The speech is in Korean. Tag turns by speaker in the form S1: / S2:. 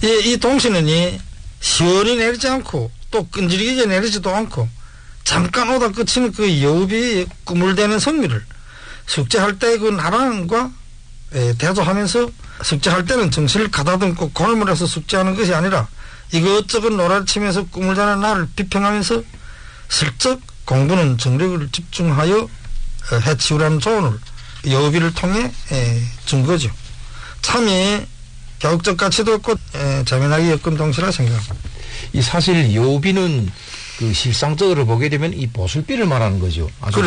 S1: 이 동신은이 시원히 내리지 않고 또 끈질기게 내리지도 않고 잠깐 오다 끝이는 그 여우비 꿈을 대는 성미를 숙제할 때 그 나랑과 대조하면서 숙제할 때는 정신을 가다듬고 골몰해서 숙제하는 것이 아니라 이것저것 놀아치면서 꿈을 자는 나를 비평하면서 슬쩍 공부는 정력을 집중하여 해치우라는 조언을 여우비를 통해 준 거죠. 참이 교육적 가치도 없고 재미나게 엮은 동시라 생각합니다.
S2: 이 사실 여우비는 그 실상적으로 보게 되면 이 보슬비를 말하는 거죠. 아주